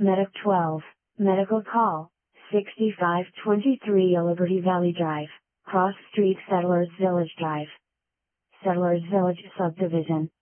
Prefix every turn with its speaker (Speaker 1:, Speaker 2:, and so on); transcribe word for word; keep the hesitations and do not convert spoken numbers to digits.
Speaker 1: Medic twelve, Medical Call, sixty-five twenty-three Liberty Valley Drive, Cross Street Settlers Village Drive. Settlers Village Subdivision,